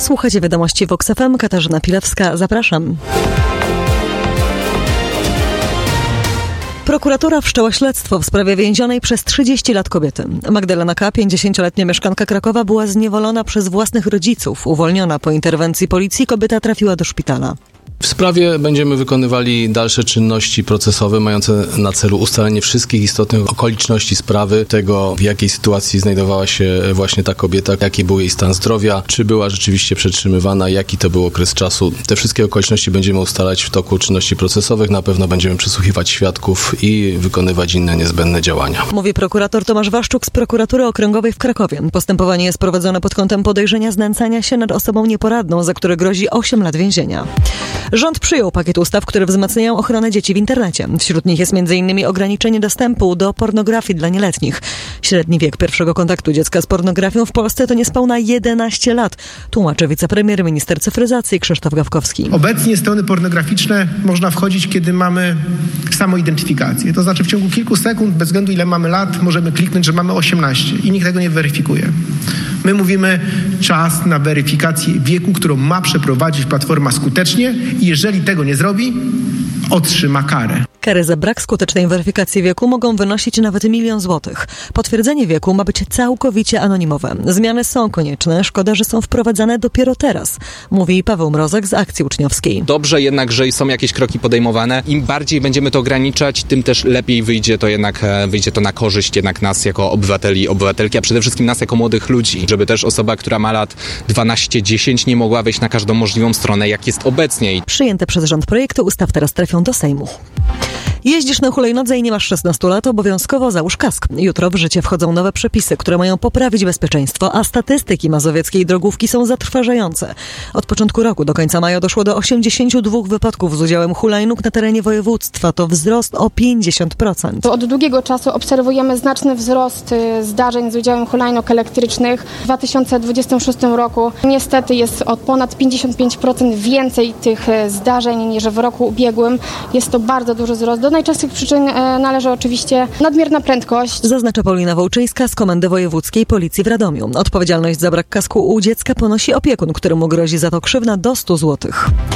Słuchajcie wiadomości Vox FM. Katarzyna Pilewska, zapraszam. Prokuratura wszczęła śledztwo w sprawie więzionej przez 30 lat kobiety. Magdalena K., 50-letnia mieszkanka Krakowa, była zniewolona przez własnych rodziców. Uwolniona po interwencji policji, kobieta trafiła do szpitala. W sprawie będziemy wykonywali dalsze czynności procesowe mające na celu ustalenie wszystkich istotnych okoliczności sprawy, tego w jakiej sytuacji znajdowała się właśnie ta kobieta, jaki był jej stan zdrowia, czy była rzeczywiście przetrzymywana, jaki to był okres czasu. Te wszystkie okoliczności będziemy ustalać w toku czynności procesowych. Na pewno będziemy przesłuchiwać świadków i wykonywać inne niezbędne działania. Mówi prokurator Tomasz Waszczuk z Prokuratury Okręgowej w Krakowie. Postępowanie jest prowadzone pod kątem podejrzenia znęcania się nad osobą nieporadną, za które grozi 8 lat więzienia. Rząd przyjął pakiet ustaw, które wzmacniają ochronę dzieci w internecie. Wśród nich jest m.in. ograniczenie dostępu do pornografii dla nieletnich. Średni wiek pierwszego kontaktu dziecka z pornografią w Polsce to niespełna 11 lat, tłumaczy wicepremier, minister cyfryzacji Krzysztof Gawkowski. Obecnie strony pornograficzne można wchodzić, kiedy mamy samoidentyfikację. To znaczy w ciągu kilku sekund, bez względu ile mamy lat, możemy kliknąć, że mamy 18 i nikt tego nie weryfikuje. My mówimy czas na weryfikację wieku, którą ma przeprowadzić platforma skutecznie i jeżeli tego nie zrobi, otrzyma karę. Kary za brak skutecznej weryfikacji wieku mogą wynosić nawet 1 000 000 złotych. Potwierdzenie wieku ma być całkowicie anonimowe. Zmiany są konieczne, szkoda, że są wprowadzane dopiero teraz, mówi Paweł Mrozek z Akcji Uczniowskiej. Dobrze jednak, że są jakieś kroki podejmowane. Im bardziej będziemy to ograniczać, tym też lepiej wyjdzie to na korzyść jednak nas jako obywateli i obywatelki, a przede wszystkim nas jako młodych ludzi, żeby też osoba, która ma lat 12-10 nie mogła wejść na każdą możliwą stronę, jak jest obecnie. Przyjęte przez rząd projekty ustaw teraz trafią do Sejmu. Jeździsz na hulajnodze i nie masz 16 lat, obowiązkowo załóż kask. Jutro w życie wchodzą nowe przepisy, które mają poprawić bezpieczeństwo, a statystyki mazowieckiej drogówki są zatrważające. Od początku roku do końca maja doszło do 82 wypadków z udziałem hulajnóg na terenie województwa. To wzrost o 50%. Od długiego czasu obserwujemy znaczny wzrost zdarzeń z udziałem hulajnóg elektrycznych. W 2026 roku niestety jest o ponad 55% więcej tych zdarzeń niż w roku ubiegłym. Jest to bardzo duży wzrost. Do najczęstszych przyczyn należy oczywiście nadmierna prędkość. Zaznacza Paulina Wołczyńska z Komendy Wojewódzkiej Policji w Radomiu. Odpowiedzialność za brak kasku u dziecka ponosi opiekun, któremu grozi za to grzywna do 100 zł.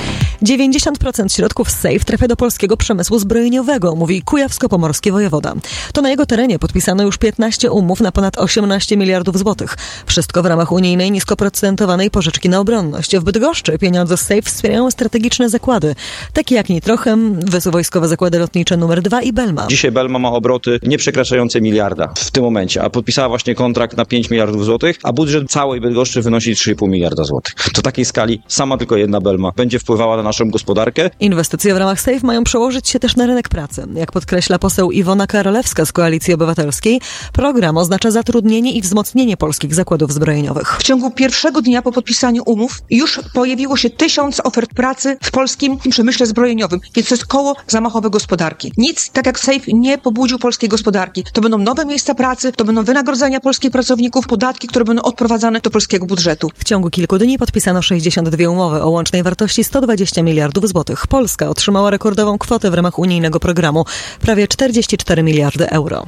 90% środków z SAFE trafia do polskiego przemysłu zbrojeniowego, mówi kujawsko-pomorski wojewoda. To na jego terenie podpisano już 15 umów na ponad 18 miliardów złotych. Wszystko w ramach unijnej niskoprocentowanej pożyczki na obronność. W Bydgoszczy pieniądze z SAFE wspierają strategiczne zakłady, takie jak Nitrochem, Wojskowe Zakłady Lotnicze nr 2 i Belma. Dzisiaj Belma ma obroty nie przekraczające miliarda w tym momencie, a podpisała właśnie kontrakt na 5 miliardów złotych, a budżet całej Bydgoszczy wynosi 3,5 miliarda złotych. Do takiej skali sama tylko jedna Belma będzie wpływała na naszą gospodarkę. Inwestycje w ramach SAFE mają przełożyć się też na rynek pracy. Jak podkreśla poseł Iwona Karolewska z Koalicji Obywatelskiej, program oznacza zatrudnienie i wzmocnienie polskich zakładów zbrojeniowych. W ciągu pierwszego dnia po podpisaniu umów już pojawiło się 1000 ofert pracy w polskim przemyśle zbrojeniowym, więc to jest koło zamachowe gospodarki. Nic, tak jak SAFE, nie pobudził polskiej gospodarki. To będą nowe miejsca pracy, to będą wynagrodzenia polskich pracowników, podatki, które będą odprowadzane do polskiego budżetu. W ciągu kilku dni podpisano 62 umowy o łącznej wartości 120 miliardów złotych. Polska otrzymała rekordową kwotę w ramach unijnego programu, prawie 44 miliardy euro.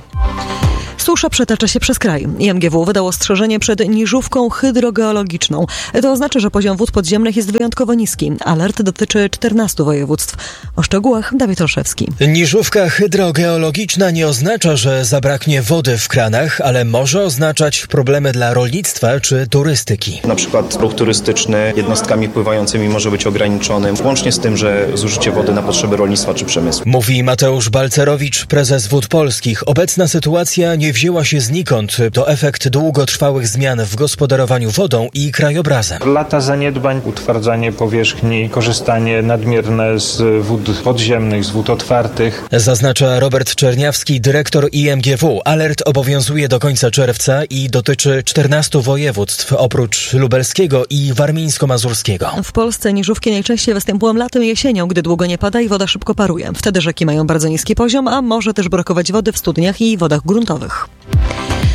Susza przetacza się przez kraj. IMGW wydało ostrzeżenie przed niżówką hydrogeologiczną. To oznacza, że poziom wód podziemnych jest wyjątkowo niski. Alert dotyczy 14 województw. O szczegółach Dawid Olszewski. Niżówka hydrogeologiczna nie oznacza, że zabraknie wody w kranach, ale może oznaczać problemy dla rolnictwa czy turystyki. Na przykład ruch turystyczny jednostkami pływającymi może być ograniczony, łącznie z tym, że zużycie wody na potrzeby rolnictwa czy przemysłu. Mówi Mateusz Balcerowicz, prezes Wód Polskich. Obecna sytuacja nie wzięła się znikąd. To efekt długotrwałych zmian w gospodarowaniu wodą i krajobrazem. Lata zaniedbań, utwardzanie powierzchni, korzystanie nadmierne z wód podziemnych, z wód otwartych. Zaznacza Robert Czerniawski, dyrektor IMGW. Alert obowiązuje do końca czerwca i dotyczy 14 województw, oprócz lubelskiego i warmińsko-mazurskiego. W Polsce niżówki najczęściej występują latem i jesienią, gdy długo nie pada i woda szybko paruje. Wtedy rzeki mają bardzo niski poziom, a może też brakować wody w studniach i wodach gruntowych.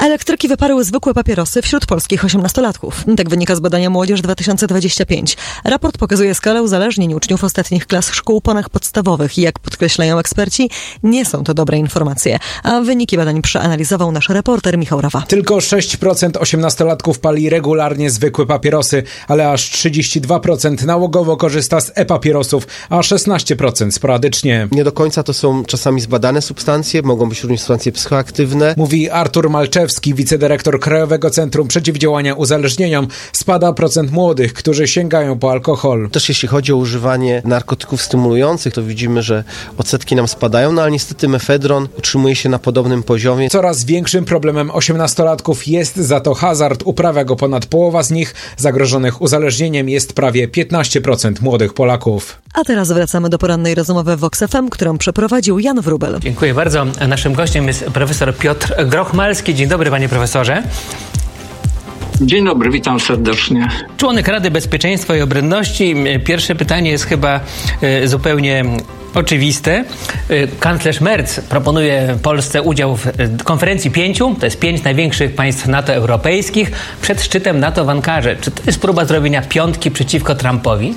Elektryki wyparły zwykłe papierosy wśród polskich 18-latków. Tak wynika z badania Młodzież 2025. Raport pokazuje skalę uzależnień uczniów ostatnich klas szkół ponadpodstawowych i jak podkreślają eksperci, nie są to dobre informacje. A wyniki badań przeanalizował nasz reporter Michał Rawa. Tylko 6% 18-latków pali regularnie zwykłe papierosy, ale aż 32% nałogowo korzysta z e-papierosów, a 16% sporadycznie. Nie do końca to są czasami zbadane substancje, mogą być również substancje psychoaktywne. Mówi Artur Malczewski, wicedyrektor Krajowego Centrum Przeciwdziałania Uzależnieniom. Spada procent młodych, którzy sięgają po alkohol. Też jeśli chodzi o używanie narkotyków stymulujących, to widzimy, że odsetki nam spadają, ale niestety mefedron utrzymuje się na podobnym poziomie. Coraz większym problemem 18-latków jest za to hazard. Uprawia go ponad połowa z nich. Zagrożonych uzależnieniem jest prawie 15% młodych Polaków. A teraz wracamy do porannej rozmowy Vox FM, którą przeprowadził Jan Wróbel. Dziękuję bardzo. Naszym gościem jest profesor Piotr Grochmalski. Dzień dobry, panie profesorze. Dzień dobry, witam serdecznie. Członek Rady Bezpieczeństwa i Obronności. Pierwsze pytanie jest chyba zupełnie oczywiste. Kanclerz Merz proponuje Polsce udział w konferencji 5, to jest 5 największych państw NATO europejskich, przed szczytem NATO w Ankarze. Czy to jest próba zrobienia piątki przeciwko Trumpowi?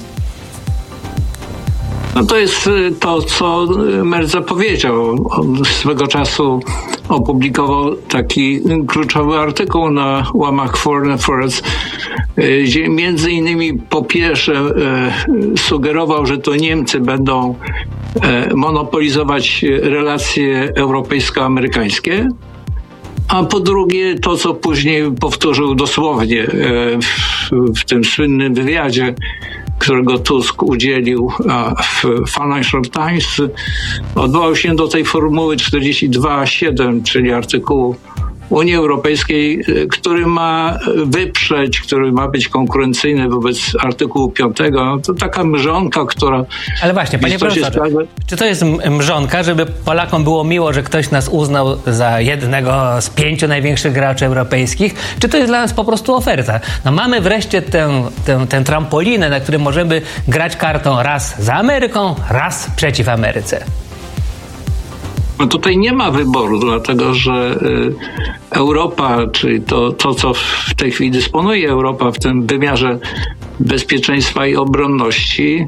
No to jest to, co Merz zapowiedział. On swego czasu opublikował taki kluczowy artykuł na łamach Foreign Affairs, gdzie między innymi po pierwsze sugerował, że to Niemcy będą monopolizować relacje europejsko-amerykańskie, a po drugie to, co później powtórzył dosłownie w tym słynnym wywiadzie, którego Tusk udzielił w Financial Times, odwołał się do tej formuły 42.7, czyli artykułu Unii Europejskiej, który ma wyprzeć, który ma być konkurencyjny wobec artykułu 5. No to taka mrzonka, która... Ale właśnie, panie profesorze, czy to jest mrzonka, żeby Polakom było miło, że ktoś nas uznał za jednego z 5 największych graczy europejskich? Czy to jest dla nas po prostu oferta? No mamy wreszcie tę trampolinę, na którym możemy grać kartą raz za Ameryką, raz przeciw Ameryce. No tutaj nie ma wyboru, dlatego że Europa, czyli to, co w tej chwili dysponuje Europa w tym wymiarze bezpieczeństwa i obronności,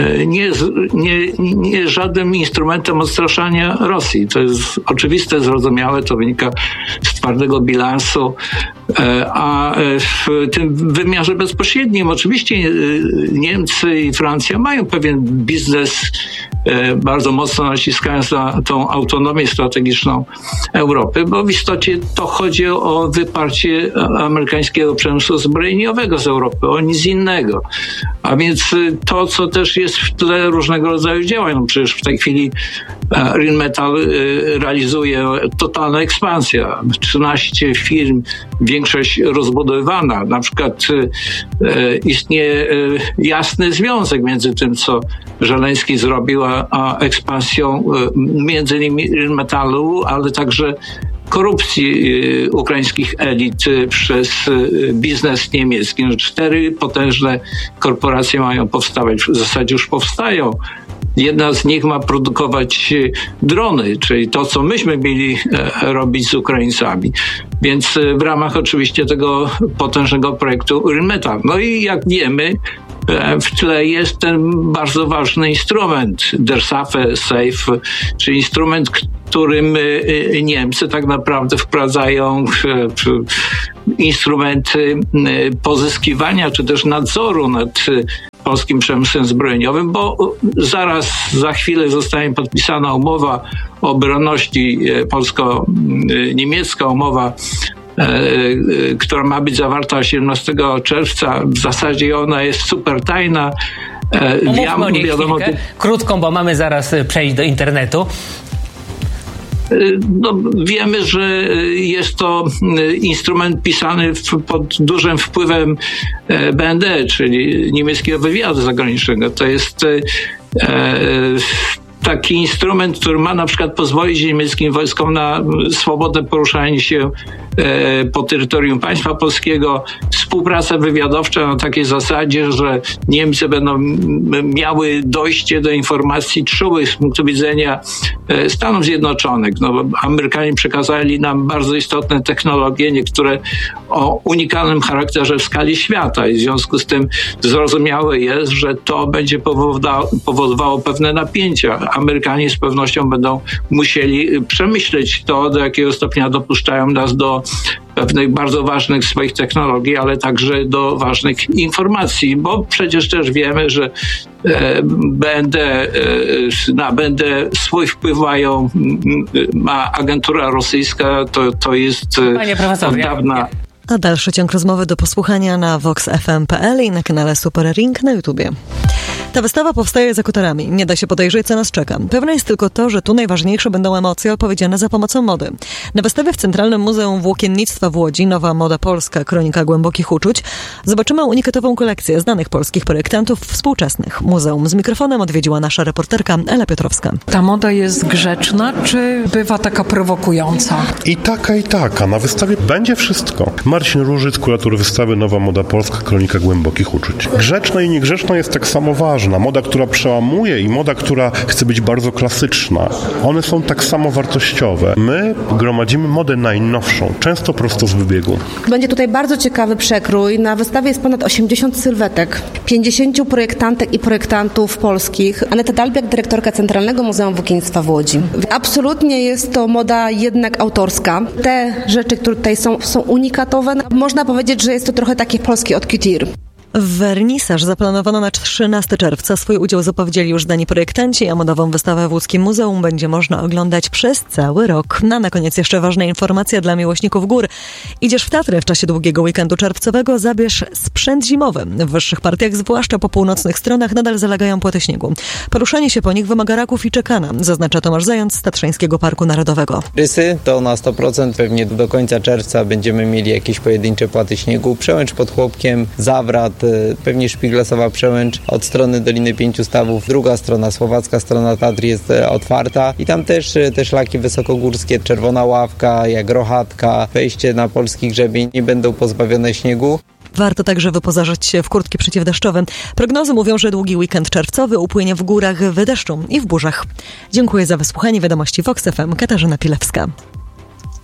nie jest żadnym instrumentem odstraszania Rosji. To jest oczywiste, zrozumiałe, to wynika z twardego bilansu, a w tym wymiarze bezpośrednim oczywiście Niemcy i Francja mają pewien biznes, bardzo mocno naciskając na tą autonomię strategiczną Europy, bo w istocie to chodzi o wyparcie amerykańskiego przemysłu zbrojeniowego z Europy, o nic innego. A więc to, co też jest w tle różnego rodzaju działań, no przecież w tej chwili Rheinmetall realizuje totalna ekspansja. 13 firm, większość rozbudowywana. Na przykład istnieje jasny związek między tym, co Żeleński zrobił, a ekspansją między innymi Rheinmetallu, ale także korupcji ukraińskich elit przez biznes niemiecki. 4 potężne korporacje mają powstawać, w zasadzie już powstają. Jedna z nich ma produkować drony, czyli to, co myśmy mieli robić z Ukraińcami. Więc w ramach oczywiście tego potężnego projektu Rheinmetall. No i jak wiemy, w tle jest ten bardzo ważny instrument, der Safe, czyli instrument, którym Niemcy tak naprawdę wprowadzają instrumenty pozyskiwania czy też nadzoru nad polskim przemysłem zbrojeniowym, bo za chwilę zostanie podpisana umowa o obronności polsko-niemiecka, umowa, która ma być zawarta 17 czerwca. W zasadzie ona jest super tajna. Omówmy o niej chwilkę, krótką, bo mamy zaraz przejść do internetu. No, wiemy, że jest to instrument pisany pod dużym wpływem BND, czyli niemieckiego wywiadu zagranicznego. To jest taki instrument, który ma na przykład pozwolić niemieckim wojskom na swobodne poruszanie się po terytorium państwa polskiego, współpraca wywiadowcza na takiej zasadzie, że Niemcy będą miały dojście do informacji czułych z punktu widzenia Stanów Zjednoczonych. No, bo Amerykanie przekazali nam bardzo istotne technologie, niektóre o unikalnym charakterze w skali świata i w związku z tym zrozumiałe jest, że to będzie powodowało pewne napięcia. Amerykanie z pewnością będą musieli przemyśleć to, do jakiego stopnia dopuszczają nas do pewnych bardzo ważnych swoich technologii, ale także do ważnych informacji, bo przecież też wiemy, że na BND swój wpływ ma agentura rosyjska, to jest od dawna. A dalszy ciąg rozmowy do posłuchania na voxfm.pl i na kanale Super Ring na YouTubie. Ta wystawa powstaje za kutarami. Nie da się podejrzeć, co nas czeka. Pewne jest tylko to, że tu najważniejsze będą emocje opowiedziane za pomocą mody. Na wystawie w Centralnym Muzeum Włókiennictwa w Łodzi Nowa Moda Polska – Kronika głębokich uczuć zobaczymy unikatową kolekcję znanych polskich projektantów współczesnych. Muzeum z mikrofonem odwiedziła nasza reporterka Ela Piotrowska. Ta moda jest grzeczna, czy bywa taka prowokująca? I taka. Na wystawie będzie wszystko. Marcin Różyc, kurator wystawy Nowa Moda Polska – Kronika głębokich uczuć. Grzeczna i niegrzeczna jest tak samo ważna. Moda, która przełamuje i moda, która chce być bardzo klasyczna. One są tak samo wartościowe. My gromadzimy modę najnowszą, często prosto z wybiegu. Będzie tutaj bardzo ciekawy przekrój. Na wystawie jest ponad 80 sylwetek, 50 projektantek i projektantów polskich. Aneta Dalbiak, dyrektorka Centralnego Muzeum Włókiennictwa w Łodzi. Absolutnie jest to moda jednak autorska. Te rzeczy, które tutaj są unikatowe. Można powiedzieć, że jest to trochę taki polski haute couture. Wernisaż zaplanowano na 13 czerwca. Swój udział zapowiedzieli już znani projektanci, a modową wystawę w łódzkim muzeum będzie można oglądać przez cały rok. Na koniec jeszcze ważna informacja dla miłośników gór. Idziesz w Tatry w czasie długiego weekendu czerwcowego, zabierz sprzęt zimowy. W wyższych partiach, zwłaszcza po północnych stronach, nadal zalegają płaty śniegu. Poruszanie się po nich wymaga raków i czekana, zaznacza Tomasz Zając z Tatrzańskiego Parku Narodowego. Rysy to na 100%, pewnie do końca czerwca będziemy mieli jakieś pojedyncze płaty śniegu. Przełęcz pod Chłopkiem, Zawrat, pewnie Szpiglasowa Przełęcz od strony Doliny Pięciu Stawów. Druga strona, słowacka strona Tatr jest otwarta i tam też te szlaki wysokogórskie, Czerwona Ławka, jak Rochatka, wejście na polski grzebień nie będą pozbawione śniegu. Warto także wyposażyć się w kurtki przeciwdeszczowe. Prognozy mówią, że długi weekend czerwcowy upłynie w górach w deszczu i w burzach. Dziękuję za wysłuchanie wiadomości Vox FM. Katarzyna Pilewska.